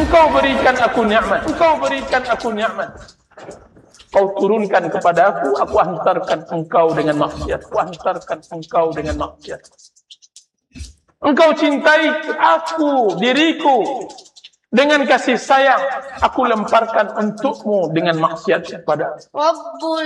Engkau berikan aku nikmat. Engkau berikan aku nikmat. Kau turunkan kepada aku hantarkan engkau dengan maksiat. Aku hantarkan engkau dengan maksiat. Engkau cintai aku, diriku, dengan kasih sayang. Aku lemparkan untukmu dengan maksiat kepada aku.